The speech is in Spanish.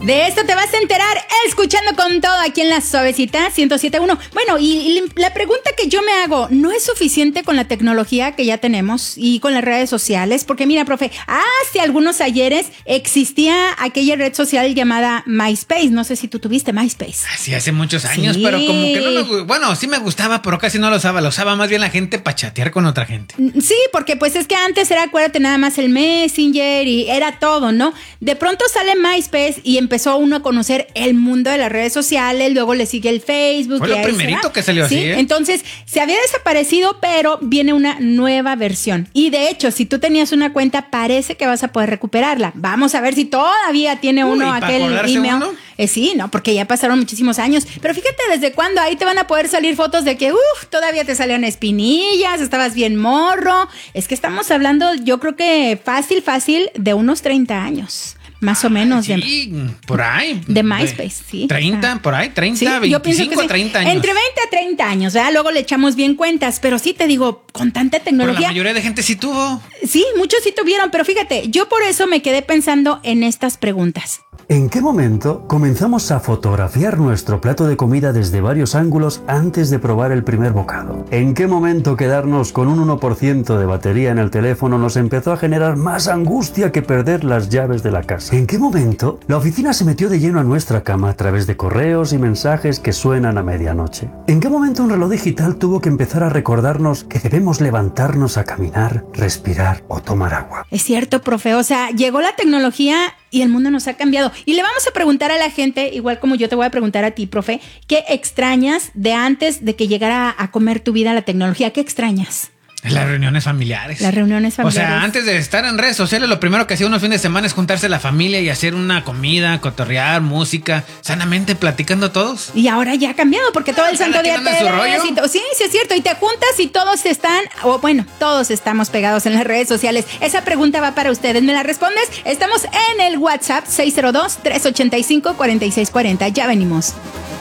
De esto te vas a enterar escuchando con todo aquí en La Suavecita 107.1. Bueno, y la pregunta que yo me hago, ¿no es suficiente con la tecnología que ya tenemos y con las redes sociales? Porque mira, profe, hace algunos ayeres existía aquella red social llamada MySpace. No sé si tú tuviste MySpace. Sí, hace muchos años, pero como que no bueno, sí me gustaba, pero casi no lo usaba. Lo usaba más bien la gente para chatear con otra gente. Sí, porque pues es que antes era, acuérdate, nada más el Messenger y era todo, ¿no? De pronto sale MySpace y empezó uno a conocer el mundo de las redes sociales, luego le sigue el Facebook. Fue lo primerito que salió así, ¿eh? Entonces, se había desaparecido, pero viene una nueva versión. Y de hecho, si tú tenías una cuenta, parece que vas a poder recuperarla. Vamos a ver si todavía tiene uno aquel email. Uno? Sí, ¿no? Porque ya pasaron muchísimos años. Pero fíjate desde cuándo ahí te van a poder salir fotos de que, todavía te salían espinillas, estabas bien morro. Es que estamos hablando, yo creo que fácil, de unos 30 años. Más o menos. Sí, por ahí. De MySpace, sí. 30, por ahí, 30, sí, 25, yo pienso que sí. 30 años. Entre 20 a 30 años, ¿verdad? Luego le echamos bien cuentas. Pero sí te digo, con tanta tecnología. Pero la mayoría de gente sí tuvo. Sí, muchos sí tuvieron. Pero fíjate, yo por eso me quedé pensando en estas preguntas. ¿En qué momento comenzamos a fotografiar nuestro plato de comida desde varios ángulos antes de probar el primer bocado? ¿En qué momento quedarnos con un 1% de batería en el teléfono nos empezó a generar más angustia que perder las llaves de la casa? ¿En qué momento la oficina se metió de lleno a nuestra cama a través de correos y mensajes que suenan a medianoche? ¿En qué momento un reloj digital tuvo que empezar a recordarnos que debemos levantarnos a caminar, respirar o tomar agua? Es cierto, profe, o sea, llegó la tecnología y el mundo nos ha cambiado. Y le vamos a preguntar a la gente, igual como yo te voy a preguntar a ti, profe, ¿qué extrañas de antes de que llegara a comer tu vida la tecnología? ¿Qué extrañas? Las reuniones familiares. Las reuniones familiares. O sea, antes de estar en redes sociales, lo primero que hacía unos fines de semana es juntarse la familia y hacer una comida, cotorrear, música, sanamente platicando todos. Y ahora ya ha cambiado porque todo el santo día te ves y sí, es cierto. Y te juntas y todos están, todos estamos pegados en las redes sociales. Esa pregunta va para ustedes. ¿Me la respondes? Estamos en el WhatsApp 602-385-4640. Ya venimos.